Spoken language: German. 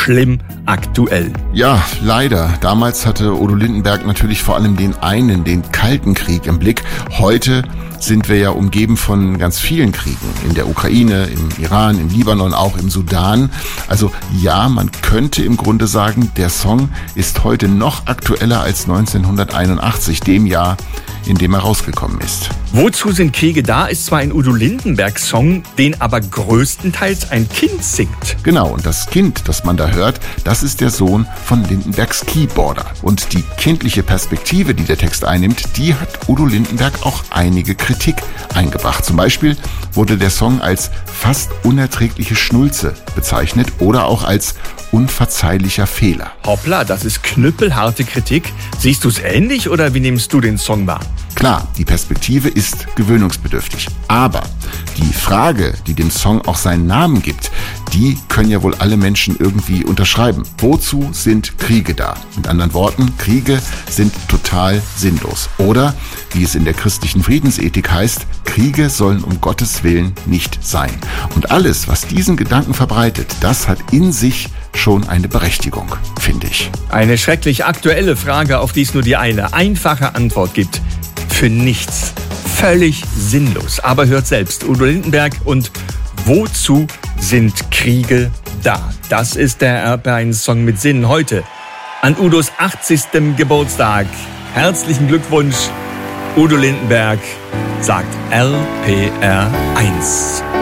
schlimm aktuell. Ja, leider. Damals hatte Udo Lindenberg natürlich vor allem den Kalten Krieg im Blick. Heute sind wir ja umgeben von ganz vielen Kriegen. In der Ukraine, im Iran, im Libanon, auch im Sudan. Also ja, man könnte im Grunde sagen, der Song ist heute noch aktueller als 1981, dem Jahr, in dem er rausgekommen ist. Wozu sind Kriege da? Ist zwar ein Udo Lindenberg-Song, den aber größtenteils ein Kind singt. Genau, und das Kind, das man da hört, das ist der Sohn von Lindenbergs Keyboarder. Und die kindliche Perspektive, die der Text einnimmt, die hat Udo Lindenberg auch einige Kritik eingebracht. Zum Beispiel wurde der Song als fast unerträgliche Schnulze bezeichnet oder auch als unverzeihlicher Fehler. Hoppla, das ist knüppelharte Kritik. Siehst du es ähnlich oder wie nimmst du den Song wahr? Klar, die Perspektive ist gewöhnungsbedürftig. Aber die Frage, die dem Song auch seinen Namen gibt, die können ja wohl alle Menschen irgendwie unterschreiben. Wozu sind Kriege da? Mit anderen Worten, Kriege sind total sinnlos. Oder, wie es in der christlichen Friedensethik heißt, Kriege sollen um Gottes Willen nicht sein. Und alles, was diesen Gedanken verbreitet, das hat in sich schon eine Berechtigung, finde ich. Eine schrecklich aktuelle Frage, auf die es nur die eine einfache Antwort gibt. Für nichts. Völlig sinnlos. Aber hört selbst, Udo Lindenberg und Wozu sind Kriege da? Das ist der RPR1-Song mit Sinn heute. An Udos 80. Geburtstag. Herzlichen Glückwunsch, Udo Lindenberg, sagt RPR1.